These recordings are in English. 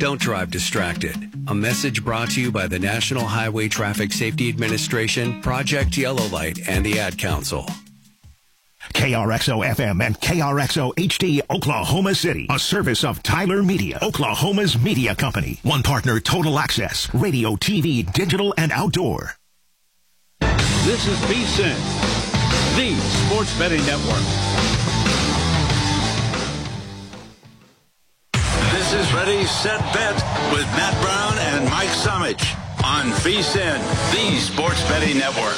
Don't drive distracted. A message brought to you by the National Highway Traffic Safety Administration, Project Yellow Light, and the Ad Council. KRXO FM and KRXO HD Oklahoma City, a service of Tyler Media, Oklahoma's media company. One partner, Total Access, radio, TV, digital, and outdoor. This is VSiN, the Sports Betting Network. This is Ready, Set, Bet with Matt Brown and Mike Somich on VSiN, the Sports Betting Network.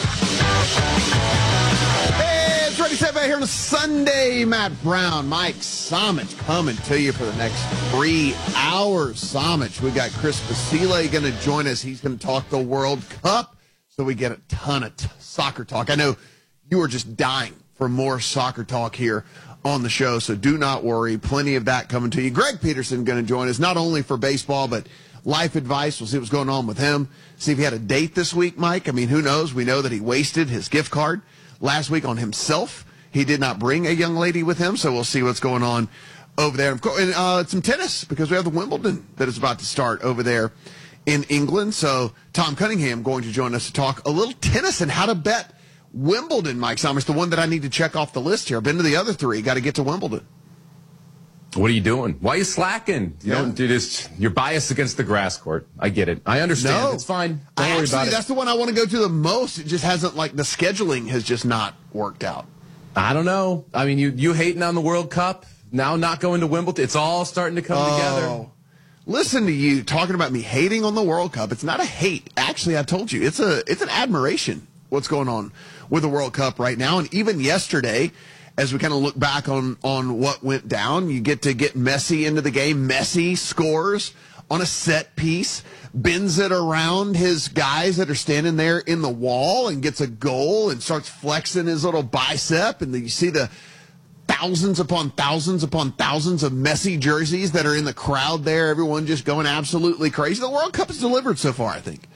Hey, it's Ready, Set, Bet here on a Sunday. Matt Brown, Mike Somich coming to you for the next 3 hours. Somich, we got Chris Basile going to join us. He's going to talk the World Cup, so we get a ton of soccer talk. I know you are just dying for more soccer talk here on the show, so do not worry. Plenty of that coming to you. Greg Peterson going to join us, not only for baseball, but life advice. We'll see what's going on with him. See if he had a date this week, Mike. I mean, who knows? We know that he wasted his gift card last week on himself. He did not bring a young lady with him, so we'll see what's going on over there. And some tennis, because we have the Wimbledon that is about to start over there in England. So Tom Cunningham going to join us to talk a little tennis and how to bet Wimbledon, Mike Somers, the one that I need to check off the list here. I've been to the other three. Got to get to Wimbledon. What are you doing? Why are you slacking? You don't do this. You're biased against the grass court. I get it. I understand. No. It's fine. Don't worry about it. That's the one I want to go to the most. It just hasn't, the scheduling has just not worked out. I don't know. I mean, you hating on the World Cup, now not going to Wimbledon. It's all starting to come together. Listen to you talking about me hating on the World Cup. It's not a hate. Actually, I told you, it's an admiration what's going on with the World Cup right now. And even yesterday, as we kind of look back on what went down, you get Messi into the game. Messi scores on a set piece, bends it around his guys that are standing there in the wall and gets a goal and starts flexing his little bicep. And then you see the thousands upon thousands upon thousands of Messi jerseys that are in the crowd there. Everyone just going absolutely crazy. The World Cup has delivered so far, I think.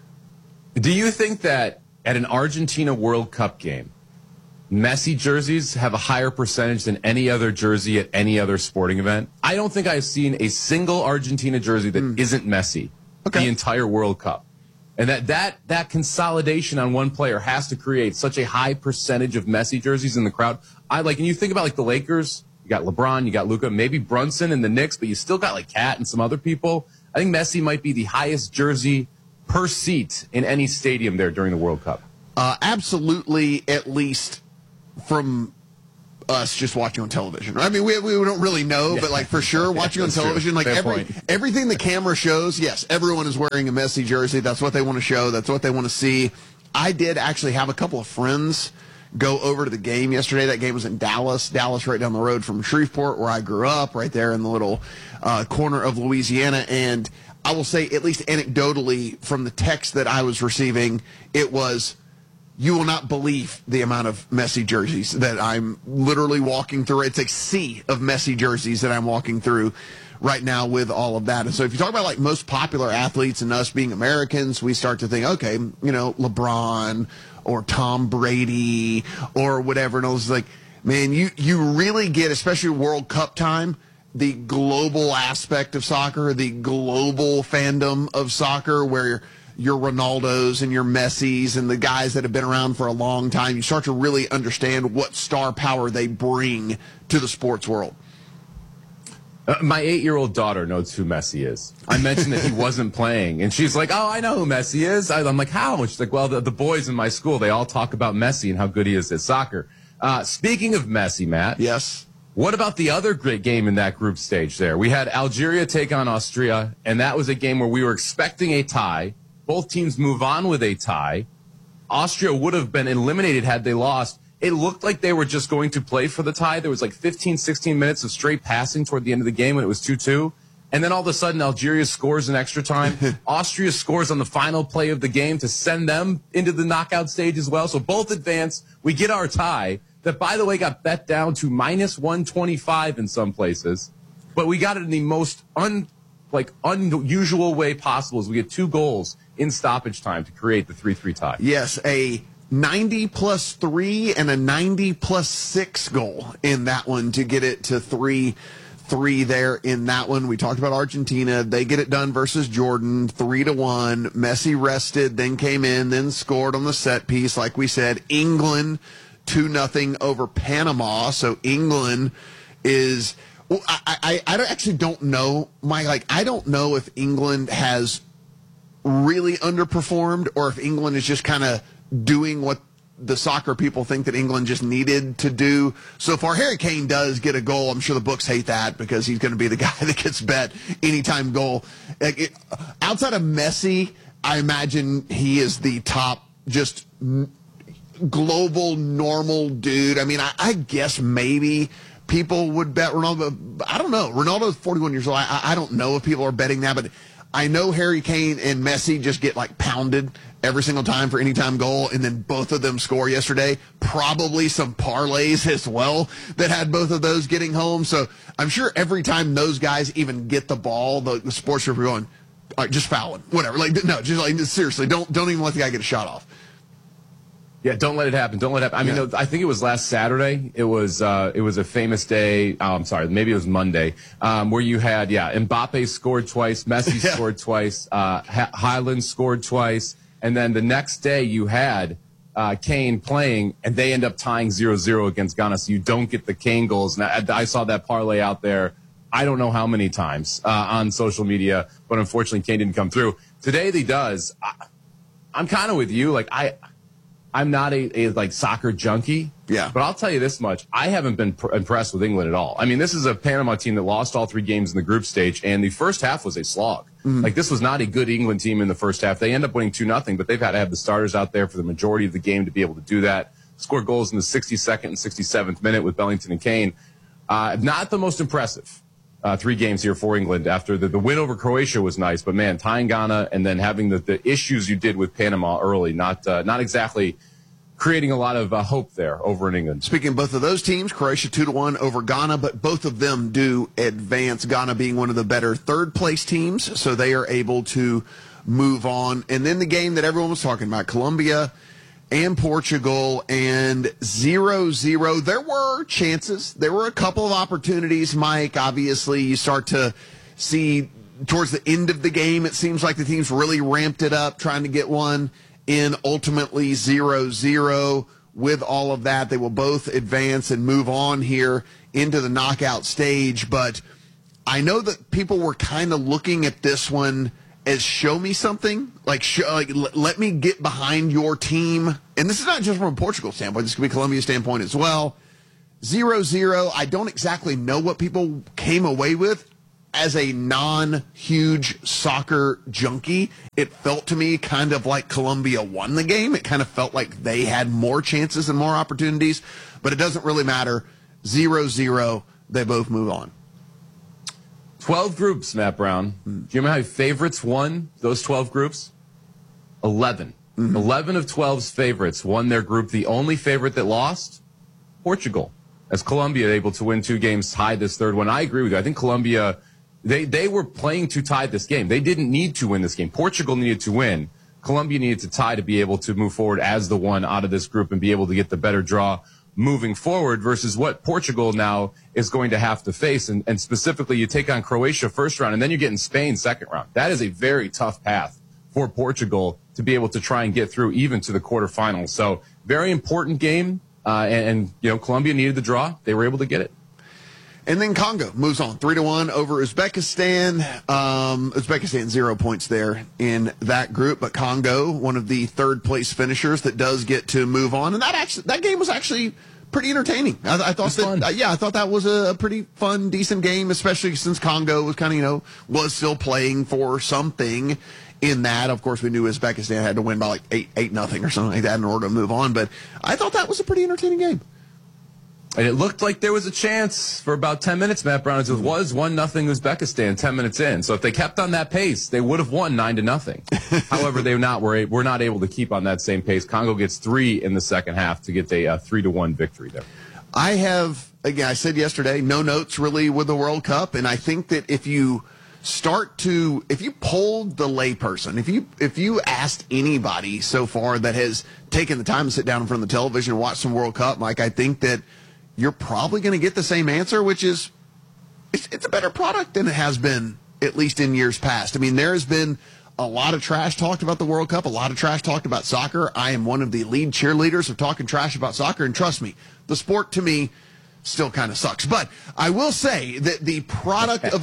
Do you think that at an Argentina World Cup game, Messi jerseys have a higher percentage than any other jersey at any other sporting event? I don't think I've seen a single Argentina jersey that isn't Messi the entire World Cup. And that consolidation on one player has to create such a high percentage of Messi jerseys in the crowd. And you think about the Lakers, you got LeBron, you got Luka, maybe Brunson in the Knicks, but you still got Cat and some other people. I think Messi might be the highest jersey per seat in any stadium there during the World Cup. Absolutely, at least from us just watching on television. I mean, we don't really know, but for sure, watching on television, everything the camera shows, yes, everyone is wearing a Messi jersey. That's what they want to show. That's what they want to see. I did actually have a couple of friends go over to the game yesterday. That game was in Dallas right down the road from Shreveport, where I grew up, right there in the little corner of Louisiana. And I will say, at least anecdotally, from the text that I was receiving, it was, you will not believe the amount of Messi jerseys that I'm literally walking through. It's a sea of Messi jerseys that I'm walking through right now with all of that. And so if you talk about most popular athletes and us being Americans, we start to think, okay, LeBron or Tom Brady or whatever. And I was man, you really get, especially World Cup time, the global aspect of soccer, the global fandom of soccer, where your Ronaldos and your Messis and the guys that have been around for a long time, you start to really understand what star power they bring to the sports world. My 8-year-old daughter knows who Messi is. I mentioned that he wasn't playing, and she's like, oh, I know who Messi is. I'm like, how? And she's like, well, the boys in my school, they all talk about Messi and how good he is at soccer. Speaking of Messi, Matt. Yes. What about the other great game in that group stage there? We had Algeria take on Austria, and that was a game where we were expecting a tie. Both teams move on with a tie. Austria would have been eliminated had they lost. It looked like they were just going to play for the tie. There was 15, 16 minutes of straight passing toward the end of the game when it was 2-2. And then all of a sudden, Algeria scores in extra time. Austria scores on the final play of the game to send them into the knockout stage as well. So both advance. We get our tie that, by the way, got bet down to -125 in some places. But we got it in the most unusual way possible, as we get 2 goals in stoppage time to create the 3-3 tie. Yes, a 90+3 and a 90+6 goal in that one to get it to 3-3. 3 there in that one. We talked about Argentina. They get it done versus Jordan, 3-1. Messi rested, then came in, then scored on the set piece. Like we said, England 2-0 over Panama. So England is, well, I actually don't know, Mike. Like, I don't know if England has really underperformed or if England is just kind of doing what the soccer people think that England just needed to do so far. Harry Kane does get a goal. I'm sure the books hate that because he's going to be the guy that gets bet anytime goal. Outside of Messi, I imagine he is the top just global normal dude. I mean, I guess maybe people would bet Ronaldo. I don't know. Ronaldo's 41 years old. I don't know if people are betting that, but I know Harry Kane and Messi just get like pounded every single time for anytime goal, and then both of them score yesterday. Probably some parlays as well that had both of those getting home. So I'm sure every time those guys even get the ball, the sports referee going, all right, just foul him, whatever. Like, no, just like seriously, don't even let the guy get a shot off. Yeah, don't let it happen. Don't let it happen. I mean, I think it was last Saturday. It was a famous day. Oh, I'm sorry. Maybe it was Monday, where you had, Mbappe scored twice. Messi scored twice. Haaland scored twice. And then the next day you had Kane playing, and they end up tying 0-0 against Ghana. So you don't get the Kane goals. And I saw that parlay out there, I don't know how many times on social media, but unfortunately Kane didn't come through. Today he does. I'm kind of with you. Like, I'm not a like soccer junkie. Yeah. But I'll tell you this much. I haven't been impressed with England at all. I mean, this is a Panama team that lost all 3 games in the group stage, and the first half was a slog. Like, this was not a good England team in the first half. They end up winning 2-0, but they've had to have the starters out there for the majority of the game to be able to do that. Score goals in the 62nd and 67th minute with Bellingham and Kane. Not the most impressive 3 games here for England. After the win over Croatia was nice, but man, tying Ghana and then having the issues you did with Panama early, not exactly creating a lot of hope there over in England. Speaking of both of those teams, Croatia 2-1 over Ghana, but both of them do advance, Ghana being one of the better third-place teams, so they are able to move on. And then the game that everyone was talking about, Colombia and Portugal, and 0-0. There were chances. There were a couple of opportunities, Mike. Obviously, you start to see towards the end of the game, it seems like the teams really ramped it up, trying to get one in. Ultimately 0-0. With all of that, they will both advance and move on here into the knockout stage. But I know that people were kind of looking at this one as show me something, like let me get behind your team. And this is not just from a Portugal standpoint. This could be Colombia's standpoint as well. 0-0. I don't exactly know what people came away with. As a non-huge soccer junkie, it felt to me kind of like Colombia won the game. It kind of felt like they had more chances and more opportunities, but it doesn't really matter. 0-0, they both move on. 12 groups, Matt Brown. Do you remember how many favorites won those 12 groups? 11. 11 of 12's favorites won their group. The only favorite that lost? Portugal. As Colombia able to win 2 games, tied this third one. I agree with you. I think Colombia... They were playing to tie this game. They didn't need to win this game. Portugal needed to win. Colombia needed to tie to be able to move forward as the one out of this group and be able to get the better draw moving forward versus what Portugal now is going to have to face. And specifically, you take on Croatia first round, and then you're getting Spain second round. That is a very tough path for Portugal to be able to try and get through even to the quarterfinals. So very important game. And you know, Colombia needed the draw. They were able to get it. And then Congo moves on 3-1 over Uzbekistan. Uzbekistan 0 points there in that group, but Congo, one of the third place finishers that does get to move on. And that game was actually pretty entertaining. I thought I thought that was a pretty fun, decent game, especially since Congo was kind of, was still playing for something in that. Of course, we knew Uzbekistan had to win by like 8-0 or something like that in order to move on, but I thought that was a pretty entertaining game. And it looked like there was a chance for about 10 minutes, Matt Brown. It was 1-0 Uzbekistan 10 minutes in. So if they kept on that pace, they would have won 9-0. However, were not able to keep on that same pace. Congo gets 3 in the second half to get a 3-1 victory there. I said yesterday, no notes really with the World Cup. And I think that if you polled the layperson, if you asked anybody so far that has taken the time to sit down in front of the television and watch some World Cup, Mike, I think that you're probably going to get the same answer, which is it's a better product than it has been, at least in years past. I mean, there has been a lot of trash talked about the World Cup, a lot of trash talked about soccer. I am one of the lead cheerleaders of talking trash about soccer, and trust me, the sport to me still kind of sucks. But I will say that the product of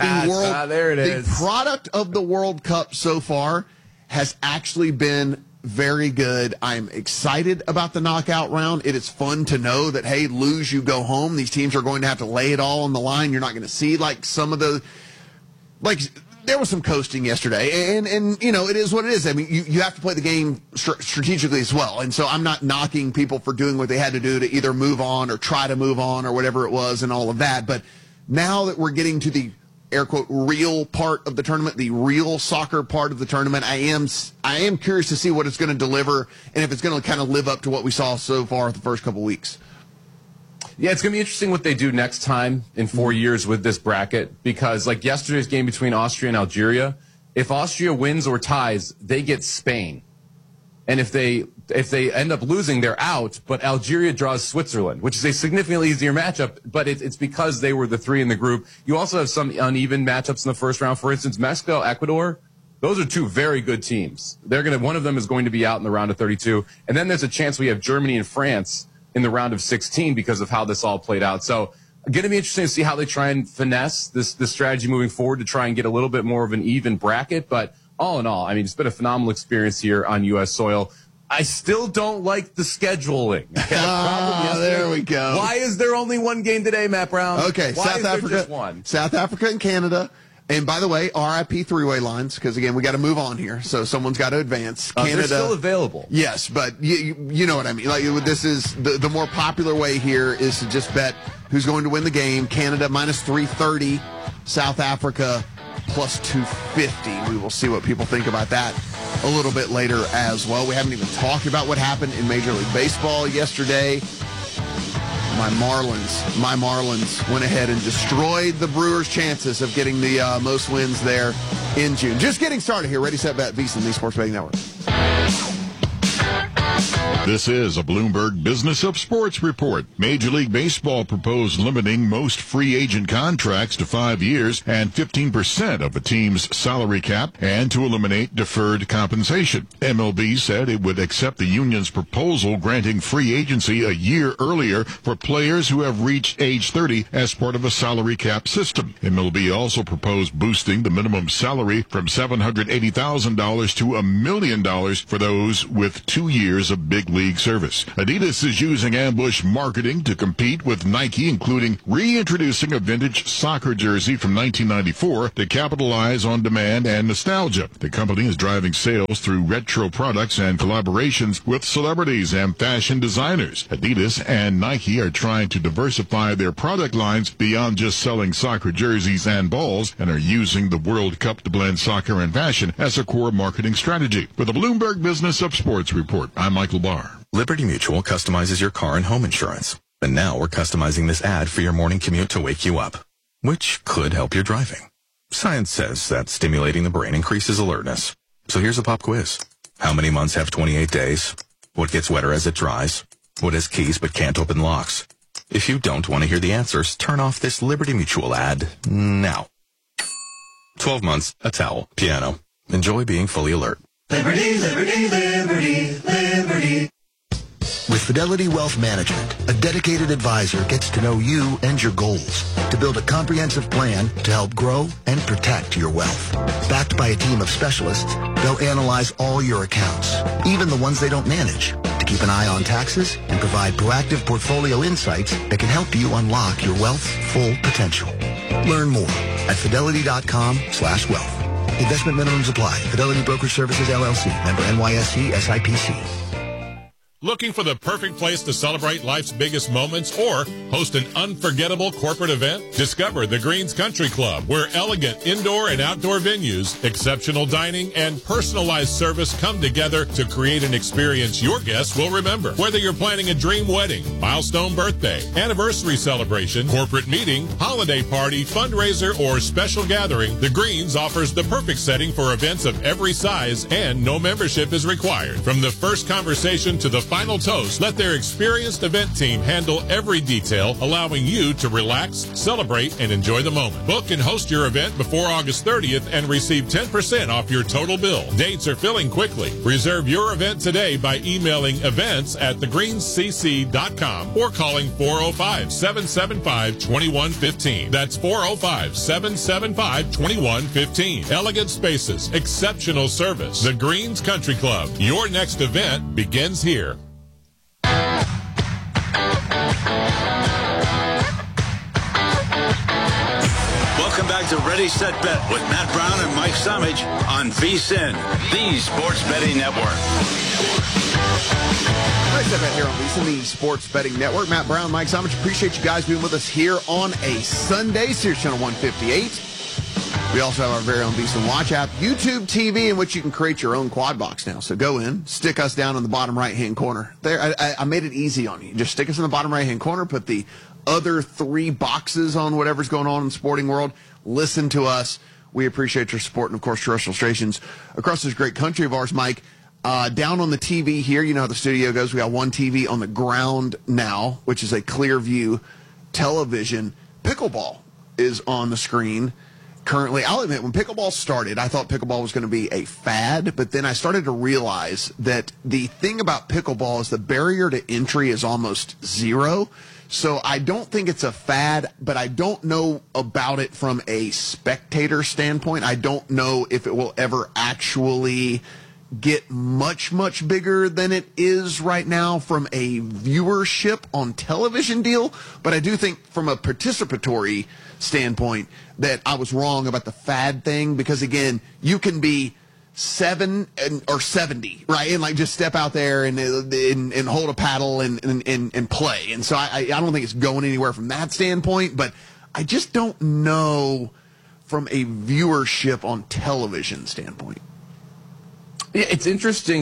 the product of the World Cup so far has actually been very good. I'm excited about the knockout round. It is fun to know that, hey, lose, you go home. These teams are going to have to lay it all on the line. You're not going to see like some of the, like, there was some coasting yesterday, and you know, it is what it is. I mean, you have to play the game strategically as well. And so I'm not knocking people for doing what they had to do to either move on or try to move on or whatever it was and all of that. But now that we're getting to the air quote real part of the tournament, the real soccer part of the tournament, I am curious to see what it's going to deliver and if it's going to kind of live up to what we saw so far the first couple weeks. Yeah, it's going to be interesting what they do next time in 4 years with this bracket, because like yesterday's game between Austria and Algeria, if Austria wins or ties, they get Spain. And if they end up losing, they're out, but Algeria draws Switzerland, which is a significantly easier matchup, but it's because they were the three in the group. You also have some uneven matchups in the first round. For instance, Mexico, Ecuador, those are two very good teams. One of them is going to be out in the round of 32. And then there's a chance we have Germany and France in the round of 16 because of how this all played out. So going to be interesting to see how they try and finesse this strategy moving forward to try and get a little bit more of an even bracket. But all in all, I mean, it's been a phenomenal experience here on U.S. soil. I still don't like the scheduling. There we go. Why is there only one game today, Matt Brown? Okay, South Africa and Canada. And by the way, RIP three-way lines, because again, we got to move on here. So someone's got to advance. Canada, they're still available. Yes, but you know what I mean. Like, this is the more popular way here is to just bet who's going to win the game. Canada minus 330, South Africa plus 250. We will see what people think about that a little bit later as well. We haven't even talked about what happened in Major League Baseball yesterday. My Marlins went ahead and destroyed the Brewers' chances of getting the most wins there in June. Just getting started here. Ready, set, bet, VSiN, the Sports Betting Network. This is a Bloomberg Business of Sports report. Major League Baseball proposed limiting most free agent contracts to 5 years and 15% of a team's salary cap and to eliminate deferred compensation. MLB said it would accept the union's proposal granting free agency a year earlier for players who have reached age 30 as part of a salary cap system. MLB also proposed boosting the minimum salary from $780,000 to $1 million for those with 2 years of big league service. Adidas is using ambush marketing to compete with Nike, including reintroducing a vintage soccer jersey from 1994 to capitalize on demand and nostalgia. The company is driving sales through retro products and collaborations with celebrities and fashion designers. Adidas and Nike are trying to diversify their product lines beyond just selling soccer jerseys and balls and are using the World Cup to blend soccer and fashion as a core marketing strategy. For the Bloomberg Business of Sports report, I'm Michael Barr. Liberty Mutual customizes your car and home insurance. And now we're customizing this ad for your morning commute to wake you up, which could help your driving. Science says that stimulating the brain increases alertness. So here's a pop quiz. How many months have 28 days? What gets wetter as it dries? What has keys but can't open locks? If you don't want to hear the answers, turn off this Liberty Mutual ad now. 12 months, a towel, piano. Enjoy being fully alert. Liberty, liberty, liberty, liberty. With Fidelity Wealth Management, a dedicated advisor gets to know you and your goals to build a comprehensive plan to help grow and protect your wealth. Backed by a team of specialists, they'll analyze all your accounts, even the ones they don't manage, to keep an eye on taxes and provide proactive portfolio insights that can help you unlock your wealth's full potential. Learn more at fidelity.com/wealth. Investment minimums apply. Fidelity Brokerage Services, LLC. Member NYSE, SIPC. Looking for the perfect place to celebrate life's biggest moments or host an unforgettable corporate event? Discover the Greens Country Club, where elegant indoor and outdoor venues, exceptional dining, and personalized service come together to create an experience your guests will remember. Whether you're planning a dream wedding, milestone birthday, anniversary celebration, corporate meeting, holiday party, fundraiser, or special gathering, the Greens offers the perfect setting for events of every size, and no membership is required. From the first conversation to the final toast, let their experienced event team handle every detail, allowing you to relax, celebrate, and enjoy the moment. Book and host your event before August 30th and receive 10% off your total bill. Dates are filling quickly. Reserve your event today by emailing events@thegreenscc.com or calling 405-775-2115. That's 405-775-2115. Elegant spaces, exceptional service. The Greens Country Club. Your next event begins here. Welcome back to Ready, Set, Bet with Matt Brown and Mike Summage on VSiN, the Sports Betting Network. Ready, Set, Bet here on VSiN, the Sports Betting Network. Matt Brown, Mike Summage, appreciate you guys being with us here on a Sunday, Series Channel 158. We also have our very own VSiN Watch app, YouTube TV, in which you can create your own quad box now. So go in, stick us down in the bottom right-hand corner. There, I made it easy on you. Just stick us in the bottom right-hand corner, put the other 3 boxes on whatever's going on in the sporting world. Listen to us. We appreciate your support, and, of course, terrestrial stations across this great country of ours, Mike. Down on the TV here, you know how the studio goes. We got one TV on the ground now, which is a clear view television. Pickleball is on the screen currently. I'll admit, when pickleball started, I thought pickleball was going to be a fad, but then I started to realize that the thing about pickleball is the barrier to entry is almost zero. So I don't think it's a fad, but I don't know about it from a spectator standpoint. I don't know if it will ever actually get much, much bigger than it is right now from a viewership on television deal. But I do think from a participatory standpoint that I was wrong about the fad thing, because, again, you can be 7 or 70, right? And like just step out there and hold a paddle and play. And so I don't think it's going anywhere from that standpoint, but I just don't know from a viewership on television standpoint. Yeah, it's interesting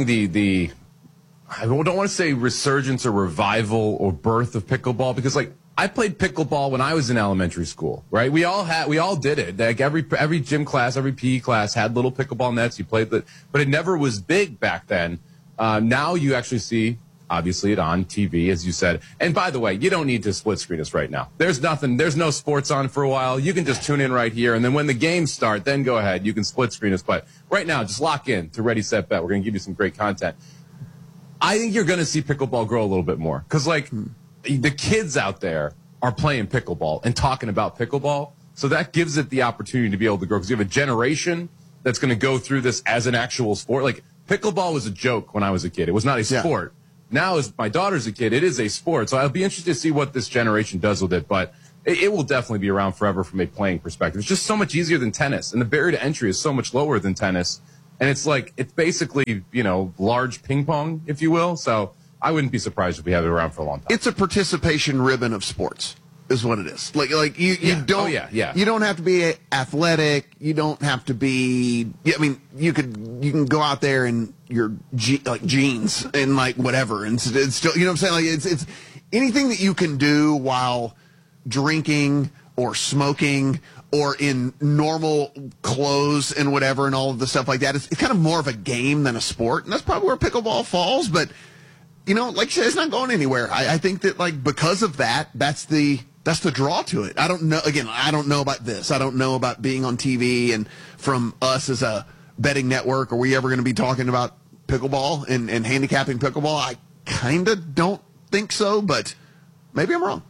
I don't want to say resurgence or revival or birth of pickleball, because like I played pickleball when I was in elementary school, right? We all did it. Like every gym class, every PE class had little pickleball nets. You played it, but it never was big back then. Now you actually see, obviously, it on TV, as you said. And by the way, you don't need to split screen us right now. There's no sports on for a while. You can just tune in right here, and then when the games start, then go ahead. You can split screen us. But right now, just lock in to Ready, Set, Bet. We're going to give you some great content. I think you're going to see pickleball grow a little bit more, because like the kids out there are playing pickleball and talking about pickleball. So that gives it the opportunity to be able to grow, because you have a generation that's going to go through this as an actual sport. Like pickleball was a joke when I was a kid. It was not a sport. Now, as my daughter's a kid, it is a sport. So I'll be interested to see what this generation does with it. But it will definitely be around forever from a playing perspective. It's just so much easier than tennis. And the barrier to entry is so much lower than tennis. And it's basically, large ping pong, if you will. So I wouldn't be surprised if we have it around for a long time. It's a participation ribbon of sports, is what it is. You don't. You don't have to be athletic. You don't have to be. I mean, you can go out there in your jeans and whatever, and it's still, you know what I'm saying? It's anything that you can do while drinking or smoking or in normal clothes and whatever and all of the stuff like that. It's kind of more of a game than a sport, and that's probably where pickleball falls. But like you said, it's not going anywhere. I think that because of that, that's the draw to it. I don't know. Again, I don't know about this. I don't know about being on TV and from us as a betting network. Are we ever going to be talking about pickleball and handicapping pickleball? I kind of don't think so, but maybe I'm wrong.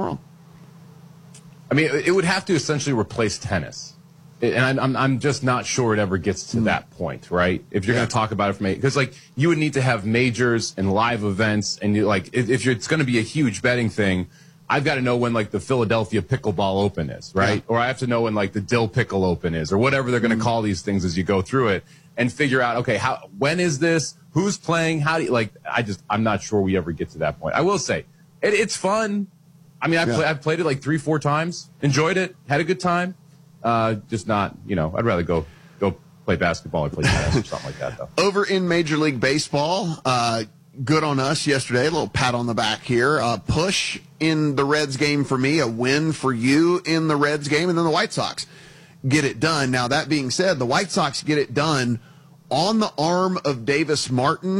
I mean, it would have to essentially replace tennis. And I'm just not sure it ever gets to that point, right? If you're going to talk about it from because you would need to have majors and live events, and if it's going to be a huge betting thing, I've got to know when the Philadelphia Pickleball Open is, right? Yeah. Or I have to know when the Dill Pickle Open is, or whatever they're going to call these things as you go through it, and figure out, okay, when is this? Who's playing? How do you I'm not sure we ever get to that point. I will say it's fun. I mean, I've played it 3-4 times, enjoyed it, had a good time. Just not, I'd rather go play basketball or play tennis or something like that, though. Over in Major League Baseball, good on us yesterday. A little pat on the back here. Push in the Reds game for me, a win for you in the Reds game, and then the White Sox get it done. Now, that being said, the White Sox get it done on the arm of Davis Martin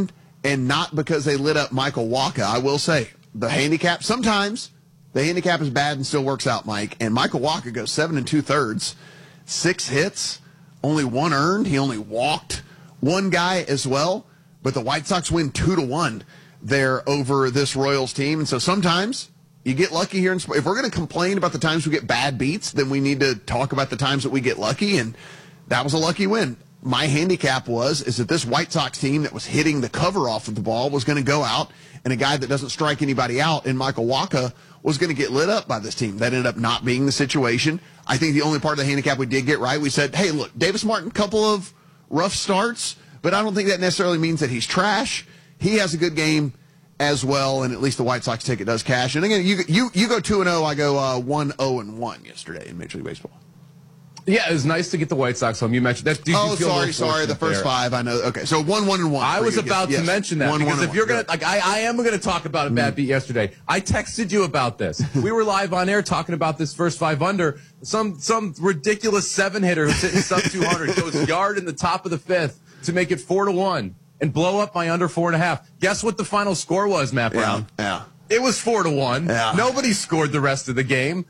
and not because they lit up Michael Wacha. I will say, the handicap, sometimes the handicap is bad and still works out, Mike. And Michael Wacha goes 7 2/3, 6 hits, only 1 earned. He only walked 1 guy as well. But the White Sox win 2-1 there over this Royals team. And so sometimes you get lucky here. If we're going to complain about the times we get bad beats, then we need to talk about the times that we get lucky. And that was a lucky win. My handicap is that this White Sox team that was hitting the cover off of the ball was going to go out, and a guy that doesn't strike anybody out in Michael Wacha was going to get lit up by this team. That ended up not being the situation. I think the only part of the handicap we did get right, we said, hey, look, Davis Martin, couple of rough starts, but I don't think that necessarily means that he's trash. He has a good game as well, and at least the White Sox ticket does cash. And again, you go 2-0, I go 1-0-1 yesterday in Major League Baseball. Yeah, it was nice to get the White Sox home. You mentioned that. Sorry. The first 5, I know. Okay, so 1-1-1. I was about to mention that because if you're gonna, I am gonna talk about a bad beat yesterday. I texted you about this. We were live on air talking about this first 5 under. Some ridiculous 7-hitter who's hitting sub 200 goes yard in the top of the 5th to make it 4-1 and blow up my under 4.5. Guess what the final score was, Matt Brown? Yeah. It was 4-1. Yeah. Nobody scored the rest of the game.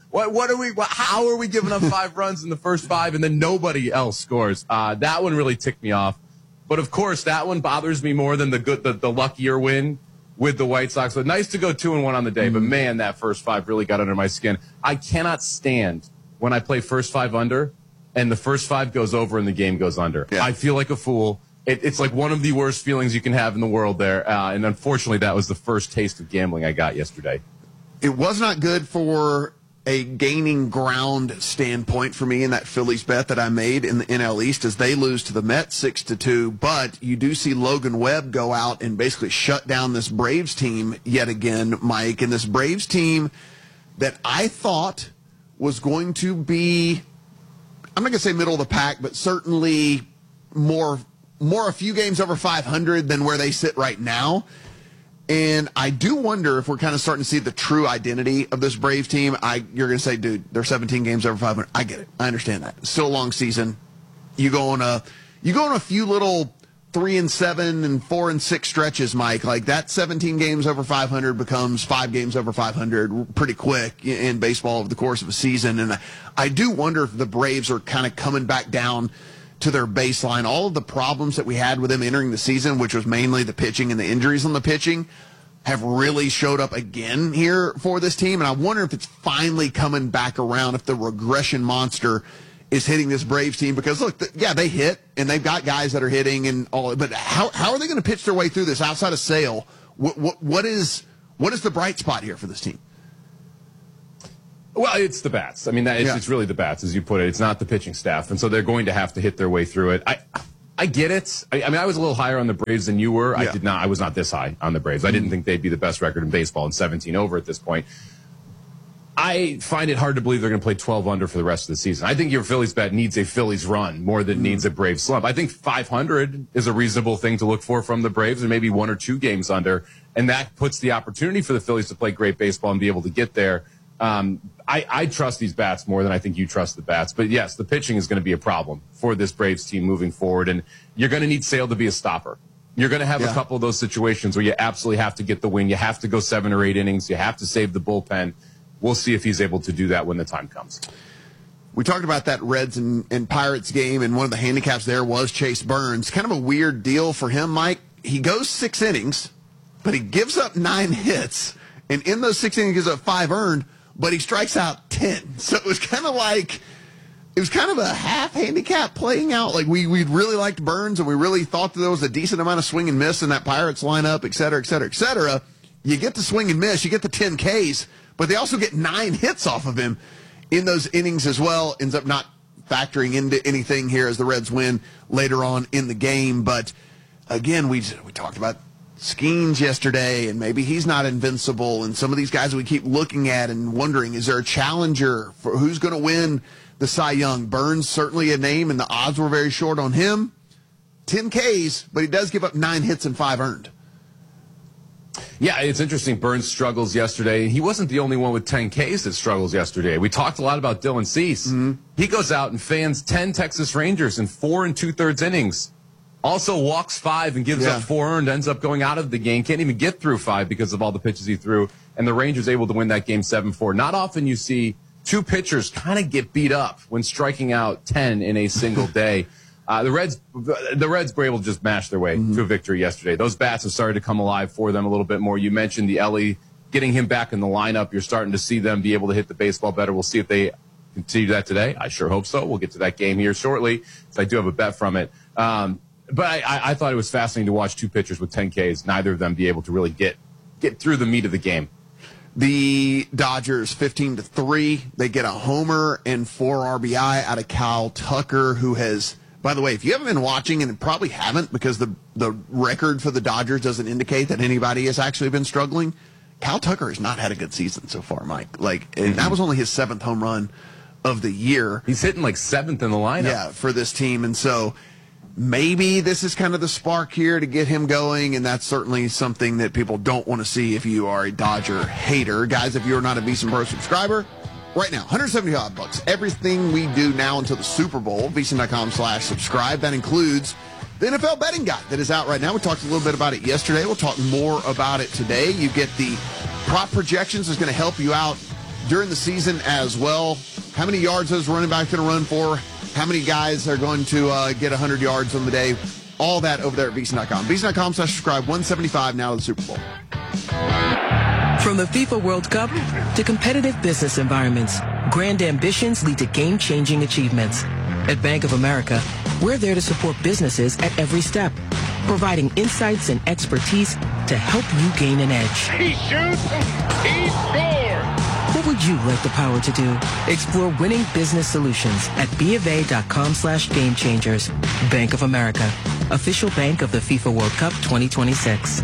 How are we giving up 5 runs in the first 5 and then nobody else scores? That one really ticked me off. But of course, that one bothers me more than the luckier win with the White Sox. But nice to go 2-1 on the day. But man, that first 5 really got under my skin. I cannot stand when I play first 5 under and the first 5 goes over and the game goes under. Yeah. I feel like a fool. It's like one of the worst feelings you can have in the world there. And unfortunately, that was the first taste of gambling I got yesterday. It was not good for a gaining ground standpoint for me in that Phillies bet that I made in the NL East as they lose to the Mets 6-2. But you do see Logan Webb go out and basically shut down this Braves team yet again, Mike. And this Braves team that I thought was going to be, I'm not going to say middle of the pack, but certainly more a few games over 500 than where they sit right now. And I do wonder if we're kind of starting to see the true identity of this Braves team. You're going to say, dude, they're 17 games over 500. I get it. I understand that. It's still a long season. You go on a few little 3-7 and 4-6 stretches, Mike. Like that 17 games over 500 becomes 5 games over 500 pretty quick in baseball over the course of a season. And I do wonder if the Braves are kind of coming back down to their baseline. All of the problems that we had with them entering the season, which was mainly the pitching and the injuries on the pitching, have really showed up again here for this team. And I wonder if it's finally coming back around, if the regression monster is hitting this Braves team. Because, look, they hit, and they've got guys that are hitting and all. But how are they going to pitch their way through this outside of Sale? What is the bright spot here for this team? Well, it's the bats. I mean, it's really the bats, as you put it. It's not the pitching staff, and so they're going to have to hit their way through it. I get it. I mean, I was a little higher on the Braves than you were. Yeah. I was not this high on the Braves. I didn't think they'd be the best record in baseball in 17 over at this point. I find it hard to believe they're going to play 12 under for the rest of the season. I think your Phillies bet needs a Phillies run more than needs a Braves slump. I think 500 is a reasonable thing to look for from the Braves, and maybe 1 or 2 games under, and that puts the opportunity for the Phillies to play great baseball and be able to get there. I trust these bats more than I think you trust the bats. But, yes, the pitching is going to be a problem for this Braves team moving forward, and you're going to need Sale to be a stopper. You're going to have a couple of those situations where you absolutely have to get the win. You have to go 7 or 8 innings. You have to save the bullpen. We'll see if he's able to do that when the time comes. We talked about that Reds and Pirates game, and one of the handicaps there was Chase Burns. Kind of a weird deal for him, Mike. He goes 6 innings, but he gives up 9 hits, and in those 6 innings, he gives up 5 earned, but he strikes out 10. So it was kind of a half handicap playing out. Like we really liked Burns, and we really thought that there was a decent amount of swing and miss in that Pirates lineup, et cetera, et cetera, et cetera. You get the swing and miss, you get the 10 Ks, but they also get 9 hits off of him in those innings as well. Ends up not factoring into anything here as the Reds win later on in the game. But again, we talked about Skeens yesterday, and maybe he's not invincible. And some of these guys we keep looking at and wondering, is there a challenger for who's going to win the Cy Young? Burns certainly a name, and the odds were very short on him. 10 Ks, but he does give up 9 hits and 5 earned. Yeah, it's interesting. Burns struggles yesterday. He wasn't the only one with 10 Ks that struggles yesterday. We talked a lot about Dylan Cease. Mm-hmm. He goes out and fans 10 Texas Rangers in 4 2/3 innings Also walks 5 and gives up 4 earned, ends up going out of the game. Can't even get through 5 because of all the pitches he threw. And the Rangers able to win that game 7-4. Not often you see two pitchers kind of get beat up when striking out 10 in a single day. The Reds were able to just mash their way to a victory yesterday. Those bats have started to come alive for them a little bit more. You mentioned the Ellie, getting him back in the lineup. You're starting to see them be able to hit the baseball better. We'll see if they continue that today. I sure hope so. We'll get to that game here shortly, so I do have a bet from it. But I thought it was fascinating to watch two pitchers with 10 Ks, neither of them be able to really get through the meat of the game. The Dodgers 15-3. They get a homer and 4 RBI out of Kyle Tucker, who has, by the way, if you haven't been watching, and probably haven't because the record for the Dodgers doesn't indicate that anybody has actually been struggling, Kyle Tucker has not had a good season so far, Mike. And that was only his 7th home run of the year. He's hitting like 7th in the lineup. Yeah, for this team. And so maybe this is kind of the spark here to get him going, and that's certainly something that people don't want to see if you are a Dodger hater. Guys, if you're not a VSiN Pro subscriber, right now, $175. Everything we do now until the Super Bowl, VSiN.com/subscribe. That includes the NFL betting guide that is out right now. We talked a little bit about it yesterday. We'll talk more about it today. You get the prop projections is going to help you out during the season as well. How many yards those running backs going to run for? How many guys are going to get 100 yards on the day? All that over there at VSiN.com. VSiN.com/subscribe. $175 now to the Super Bowl. From the FIFA World Cup to competitive business environments, grand ambitions lead to game-changing achievements. At Bank of America, we're there to support businesses at every step, providing insights and expertise to help you gain an edge. He shoots, he scores! What would you like the power to do? Explore winning business solutions at BofA.com/gamechangers. Bank of America, official bank of the FIFA World Cup 2026.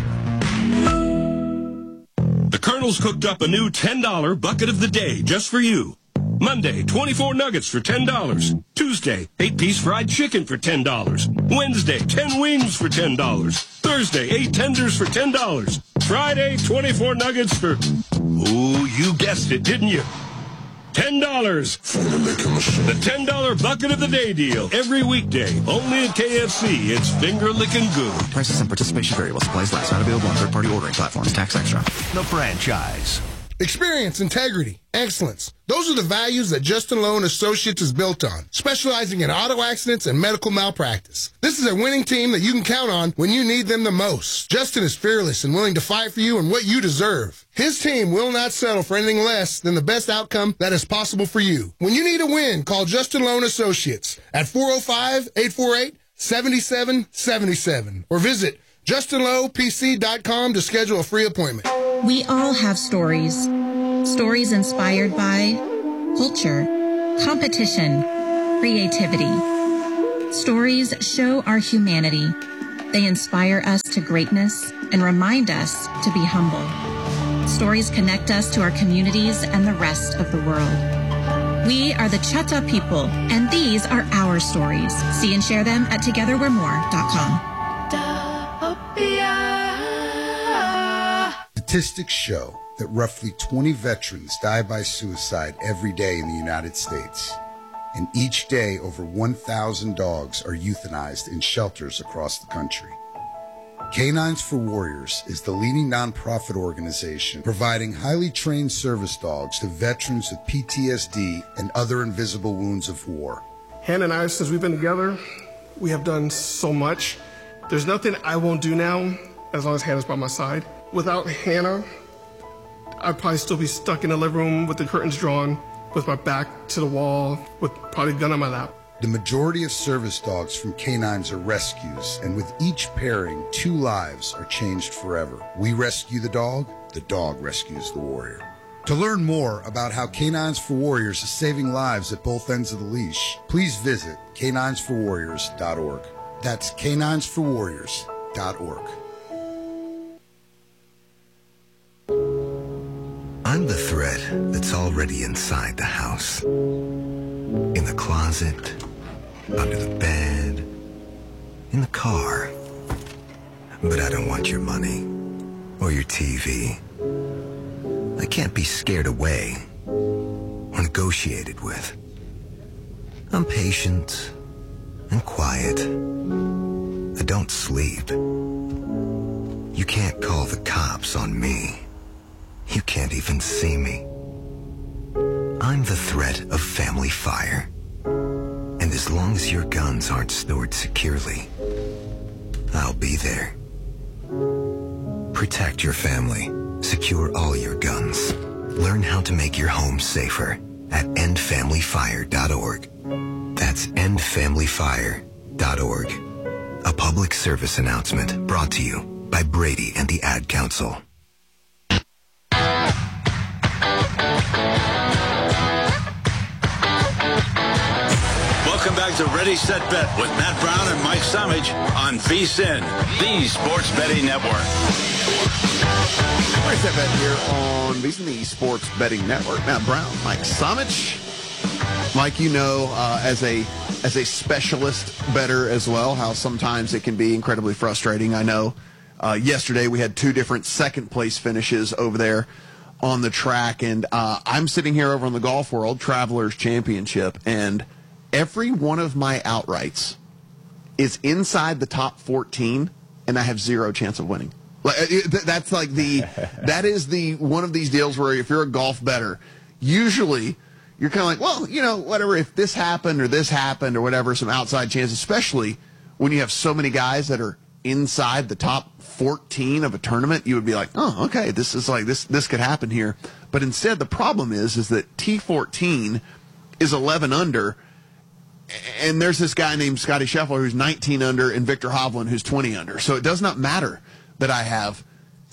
The Colonel's cooked up a new $10 bucket of the day just for you. Monday, 24 nuggets for $10. Tuesday, 8-piece fried chicken for $10. Wednesday, 10 wings for $10. Thursday, 8 tenders for $10. Friday, 24 nuggets for, oh, you guessed it, didn't you? $10. The $10 bucket of the day deal. Every weekday, only at KFC. It's finger-licking good. Prices and participation vary while supplies last. Not available on third-party ordering platforms. Tax extra. The franchise. Experience, integrity, excellence. Those are the values that Justin Loan Associates is built on, specializing in auto accidents and medical malpractice. This is a winning team that you can count on when you need them the most. Justin is fearless and willing to fight for you and what you deserve. His team will not settle for anything less than the best outcome that is possible for you. When you need a win, call Justin Loan Associates at 405-848-7777 or visit JustinLowPC.com to schedule a free appointment. We all have stories. Stories inspired by culture, competition, creativity. Stories show our humanity. They inspire us to greatness and remind us to be humble. Stories connect us to our communities and the rest of the world. We are the Chata people, and these are our stories. See and share them at togetherwe'remore.com. Statistics show that roughly 20 veterans die by suicide every day in the United States. And each day, over 1,000 dogs are euthanized in shelters across the country. Canines for Warriors is the leading nonprofit organization providing highly trained service dogs to veterans with PTSD and other invisible wounds of war. Hannah and I, since we've been together, we have done so much. There's nothing I won't do now as long as Hannah's by my side. Without Hannah, I'd probably still be stuck in the living room with the curtains drawn, with my back to the wall, with probably a gun on my lap. The majority of service dogs from canines are rescues, and with each pairing, 2 lives are changed forever. We rescue the dog rescues the warrior. To learn more about how Canines for Warriors is saving lives at both ends of the leash, please visit caninesforwarriors.org. That's caninesforwarriors.org. I'm the thread that's already inside the house. In the closet, under the bed, in the car. But I don't want your money or your TV. I can't be scared away or negotiated with. I'm patient and quiet. I don't sleep. You can't call the cops on me. You can't even see me. I'm the threat of family fire. And as long as your guns aren't stored securely, I'll be there. Protect your family. Secure all your guns. Learn how to make your home safer at endfamilyfire.org. That's endfamilyfire.org. A public service announcement brought to you by Brady and the Ad Council. Welcome back to Ready, Set, Bet with Matt Brown and Mike Summage on VSiN, the Sports Betting Network. Ready, Set, Bet here on VSiN, the Sports Betting Network. Matt Brown, Mike Summage. Mike, you know, as a specialist bettor as well, how sometimes it can be incredibly frustrating. I know yesterday we had 2 different second-place finishes over there on the track, and I'm sitting here over on the Golf World Travelers Championship, and every one of my outrights is inside the top 14, and I have 0 chance of winning. That's like that is one of these deals where if you're a golf bettor, usually you're kind of like, well, you know, whatever, if this happened or whatever, some outside chance, especially when you have so many guys that are inside the top 14 of a tournament, you would be like, oh, okay, this is like, this could happen here. But instead, the problem is that T14 is 11 under, and there's this guy named Scotty Scheffler who's 19 under and Victor Hovland who's 20 under. So it does not matter that I have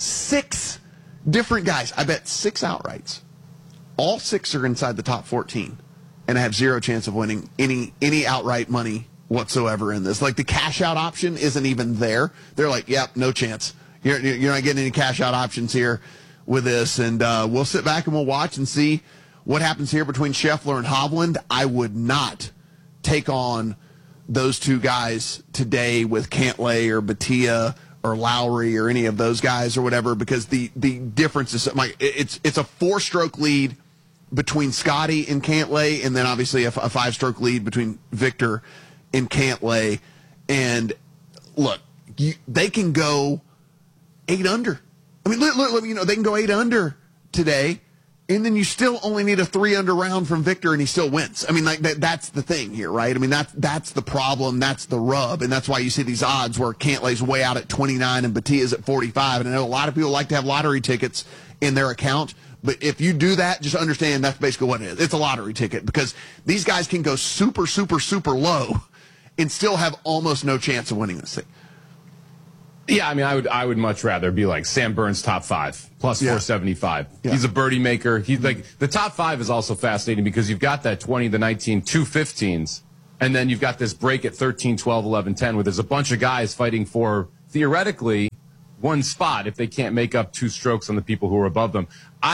6 different guys. I bet 6 outrights. All 6 are inside the top 14, and I have 0 chance of winning any outright money whatsoever in this. Like, the cash out option isn't even there. They're like, yep, no chance. You're not getting any cash out options here with this, and we'll sit back and we'll watch and see what happens here between Scheffler and Hovland. I would not take on those 2 guys today with Cantlay or Batia or Lowry or any of those guys or whatever, because the difference is, it's a 4-stroke lead between Scotty and Cantlay, and then obviously a 5-stroke lead between Victor and Cantlay. And look, they can go 8 under. I mean, look, you know, they can go 8 under today, and then you still only need a 3 under round from Victor, and he still wins. I mean, like that's the thing here, right? I mean, that's the problem, that's the rub, and that's why you see these odds where Cantlay's way out at 29 and Batia's at 45. And I know a lot of people like to have lottery tickets in their account, but if you do that, just understand that's basically what it is. It's a lottery ticket, because these guys can go super, super, super low and still have almost no chance of winning this thing. Yeah, I mean, I would much rather be like Sam Burns top 5 plus 475. Yeah. He's a birdie maker. He's like, the top 5 is also fascinating because you've got that 20, the 19, 2 15s, and then you've got this break at 13, 12, 11, 10, where there's a bunch of guys fighting for theoretically 1 spot if they can't make up 2 strokes on the people who are above them.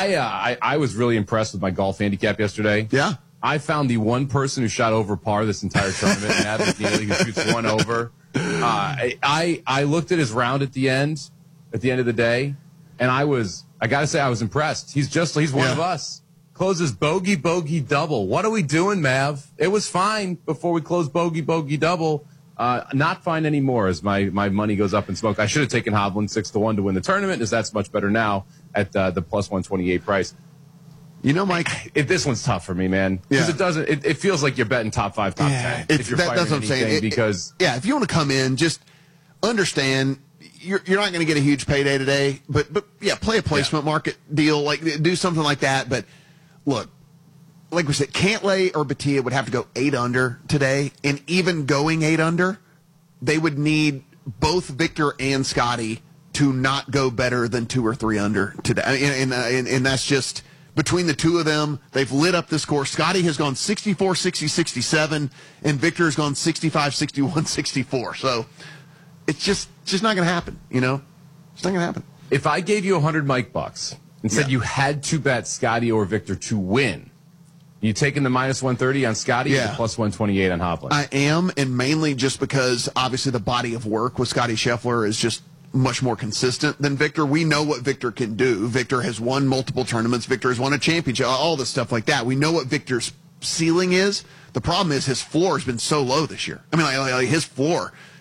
I was really impressed with my golf handicap yesterday. Yeah. I found the one person who shot over par this entire tournament, Matt McNeely, who shoots 1 over. I looked at his round at the end of the day, and I gotta say, I was impressed. He's one of us. Closes bogey, double. What are we doing, Mav? It was fine before we closed bogey, double. Not fine anymore as my money goes up in smoke. I should have taken Hovland 6-1 to win the tournament, as that's much better now at the plus 128 price. You know, Mike, this one's tough for me, man. Because it feels like you're betting top 5, top 10. If you're that's what I'm saying. If you want to come in, just understand you're not going to get a huge payday today. But yeah, play a placement market deal, like do something like that. But look, like we said, Cantlay or Batia would have to go 8 under today, and even going 8 under, they would need both Victor and Scotty to not go better than 2 or 3 under today, and that's just. Between the 2 of them, they've lit up this course. Scotty has gone 64, 60, 67, and Victor has gone 65, 61, 64. So it's just not going to happen, you know? It's not going to happen. If I gave you 100 Mike bucks and said you had to bet Scotty or Victor to win, you taking the minus 130 on Scotty or the plus 128 on Hovland? I am, and mainly just because obviously the body of work with Scotty Scheffler is just much more consistent than Victor. We know what Victor can do. Victor has won multiple tournaments. Victor has won a championship, all this stuff like that. We know what Victor's ceiling is. The problem is his floor has been so low this year. I mean, like his floor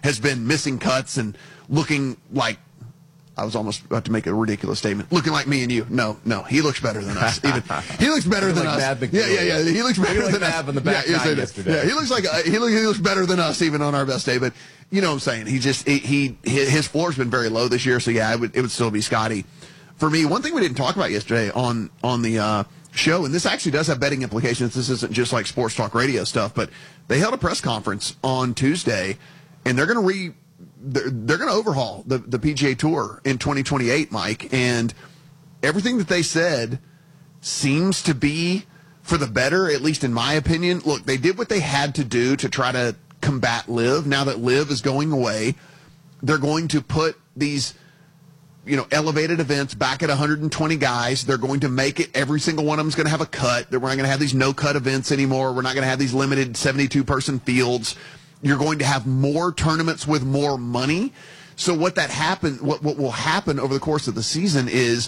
has been missing cuts and looking like, I was almost about to make a ridiculous statement, looking like me and you. No, he looks better than us. He looks better than us. Yeah. He looks better than us. On the back yesterday. Yeah, he looks like he looks better than us even on our best day. But you know what I'm saying? His floor's been very low this year. So yeah, it would still be Scotty. For me, one thing we didn't talk about yesterday on the show, and this actually does have betting implications. This isn't just like sports talk radio stuff, but they held a press conference on Tuesday, and they're going to overhaul the PGA Tour in 2028, Mike, and everything that they said seems to be for the better, at least in my opinion. Look, they did what they had to do to try to combat LIV. Now that LIV is going away, they're going to put these elevated events back at 120 guys. They're going to make it, every single one of them is going to have a cut. We're not going to have these no-cut events anymore. We're not going to have these limited 72-person fields. You're going to have more tournaments with more money. So what will happen over the course of the season is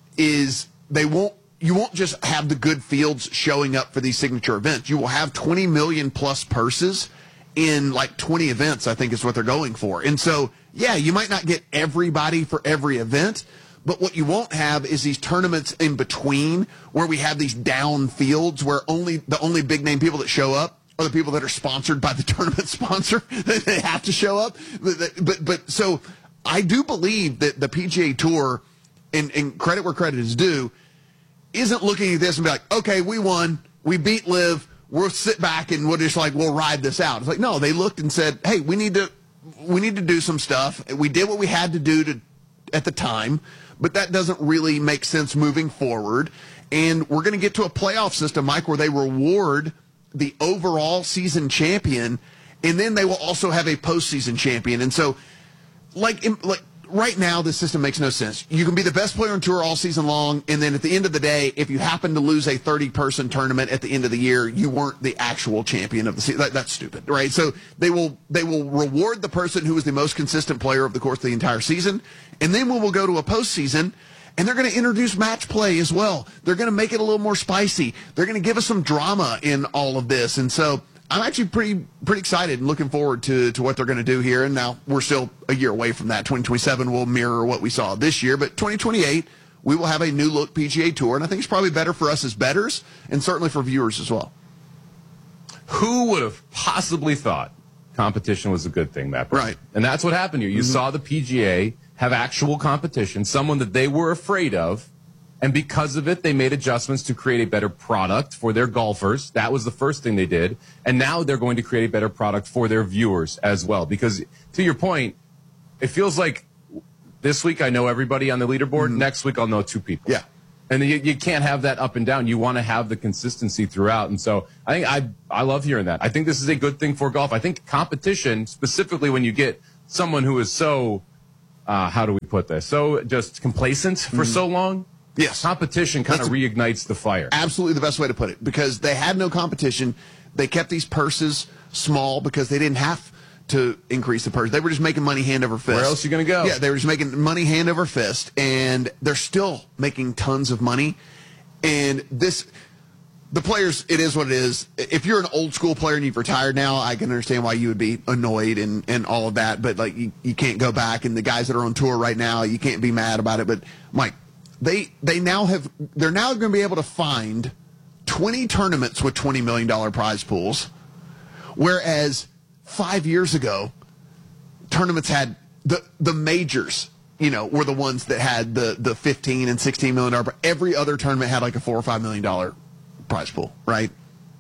you won't just have the good fields showing up for these signature events. You will have 20 million plus purses in like 20 events, I think is what they're going for. And so, yeah, you might not get everybody for every event, but what you won't have is these tournaments in between where we have these down fields where the only big name people that show up are the people that are sponsored by the tournament sponsor. They have to show up. But so I do believe that the PGA Tour, and credit where credit is due, isn't looking at this and be like, okay, we won, we beat LIV, we'll sit back and we'll ride this out. It's like, no, they looked and said, hey, we need to do some stuff. We did what we had to do at the time, but that doesn't really make sense moving forward. And we're going to get to a playoff system, Mike, where they reward the overall season champion, and then they will also have a postseason champion. And so, like right now, this system makes no sense. You can be the best player on tour all season long, and then at the end of the day, if you happen to lose a 30-person tournament at the end of the year, you weren't the actual champion of the season. That's stupid, right? So they will reward the person who is the most consistent player over the course of the entire season, and then we will go to a postseason, and they're going to introduce match play as well. They're going to make it a little more spicy. They're going to give us some drama in all of this. And so I'm actually pretty excited and looking forward to what they're going to do here. And now we're still a year away from that. 2027 will mirror what we saw this year. But 2028, we will have a new look PGA Tour. And I think it's probably better for us as bettors and certainly for viewers as well. Who would have possibly thought competition was a good thing, Matt? Right. And that's what happened here. You saw the PGA have actual competition, someone that they were afraid of, and because of it, they made adjustments to create a better product for their golfers. That was the first thing they did. And now they're going to create a better product for their viewers as well. Because, to your point, it feels like this week I know everybody on the leaderboard. Next week I'll know two people. Yeah. And you can't have that up and down. You want to have the consistency throughout. And so I think I love hearing that. I think this is a good thing for golf. I think competition, specifically when you get someone who is so, how do we put this, so just complacent for so long. Yes. Competition kind of reignites the fire. Absolutely the best way to put it, because they had no competition. They kept these purses small because they didn't have to increase the purse. They were just making money hand over fist. Where else are you going to go? Yeah, they were just making money hand over fist, and they're still making tons of money. And the players, it is what it is. If you're an old school player and you've retired now, I can understand why you would be annoyed and all of that. But like you can't go back, and the guys that are on tour right now, you can't be mad about it. But Mike, they're now going to be able to find 20 tournaments with $20 million prize pools, whereas 5 years ago, tournaments had the majors, were the ones that had the $15 and $16 million. Every other tournament had like a $4 or $5 million prize pool, right?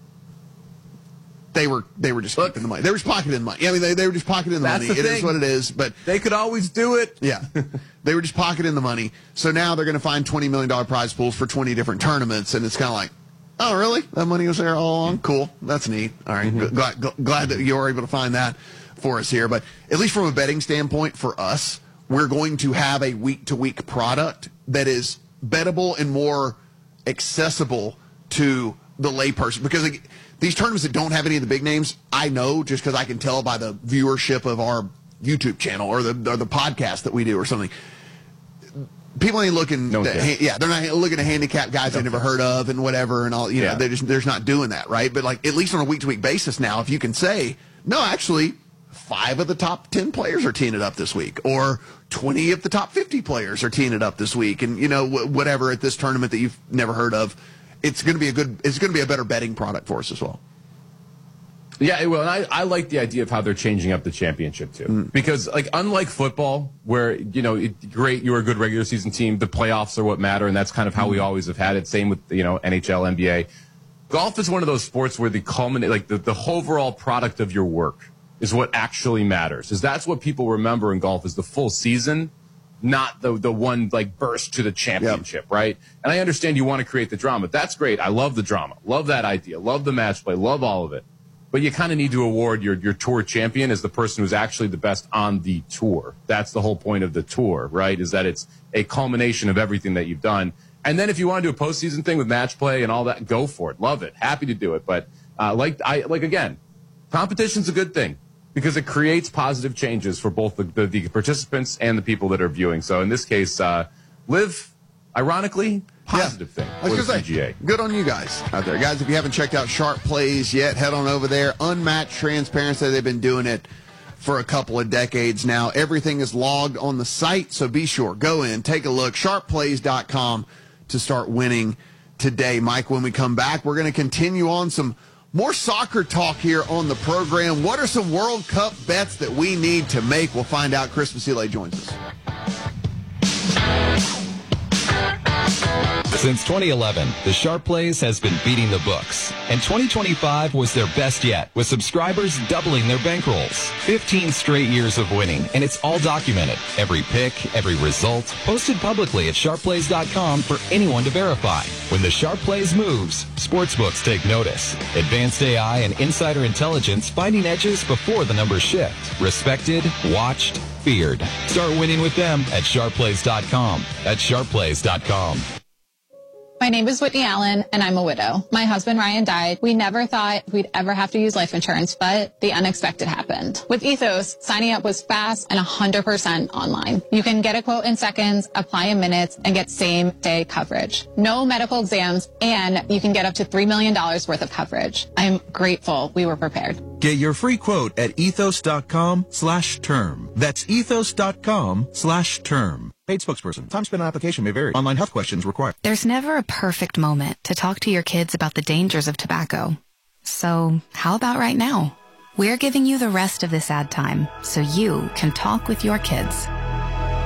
They were just keeping the money. They were just pocketing the money. I mean, they were just pocketing the money. It is what it is. But they could always do it. Yeah, they were just pocketing the money. So now they're going to find $20 million prize pools for 20 different tournaments, and it's kind of like, oh, really? That money was there all along? Cool. That's neat. All right. Glad that you were able to find that for us here. But at least from a betting standpoint, for us, we're going to have a week-to-week product that is bettable and more accessible to the layperson. Because these tournaments that don't have any of the big names, I know just because I can tell by the viewership of our YouTube channel or the podcast that we do or something. People ain't looking. They're not looking at handicap guys they never heard of and whatever and all. They're just not doing that, right? But like at least on a week-to-week basis now, if you can say, no, actually, 5 of the top 10 players are teeing it up this week, or 20 of the top 50 players are teeing it up this week, and whatever at this tournament that you've never heard of, it's going to be a better betting product for us as well. Yeah, it will. And I like the idea of how they're changing up the championship too, because unlike football, where great, you're a good regular season team, the playoffs are what matter, and that's kind of how we always have had it. Same with NHL, NBA. Golf is one of those sports where the overall product of your work is what actually matters. Is that's what people remember in golf is the full season, not the one burst to the championship, right? And I understand you want to create the drama. That's great. I love the drama. Love that idea. Love the match play. Love all of it. But you kind of need to award your tour champion as the person who's actually the best on the tour. That's the whole point of the tour, right? Is that it's a culmination of everything that you've done. And then if you want to do a postseason thing with match play and all that, go for it. Love it. Happy to do it. But again, competition's a good thing because it creates positive changes for both the participants and the people that are viewing. So in this case, Live, ironically, positive thing for the PGA. Good on you guys out there. Guys, if you haven't checked out Sharp Plays yet, head on over there. Unmatched transparency. They've been doing it for a couple of decades now. Everything is logged on the site, so be sure. Go in, take a look. SharpPlays.com to start winning today. Mike, when we come back, we're going to continue on some more soccer talk here on the program. What are some World Cup bets that we need to make? We'll find out. Chris Vasile joins us. Since 2011, the Sharp Plays has been beating the books, and 2025 was their best yet, with subscribers doubling their bankrolls. 15 straight years of winning, and it's all documented. Every pick, every result, posted publicly at sharpplays.com for anyone to verify. When the Sharp Plays moves, sportsbooks take notice. Advanced AI and insider intelligence finding edges before the numbers shift. Respected, watched, feared. Start winning with them at sharpplays.com. That's sharpplays.com. My name is Whitney Allen, and I'm a widow. My husband, Ryan, died. We never thought we'd ever have to use life insurance, but the unexpected happened. With Ethos, signing up was fast and 100% online. You can get a quote in seconds, apply in minutes, and get same-day coverage. No medical exams, and you can get up to $3 million worth of coverage. I'm grateful we were prepared. Get your free quote at ethos.com/term. That's ethos.com/term. Paid spokesperson. Time spent on application may vary. Online health questions required. There's never a perfect moment to talk to your kids about the dangers of tobacco. So how about right now? We're giving you the rest of this ad time so you can talk with your kids.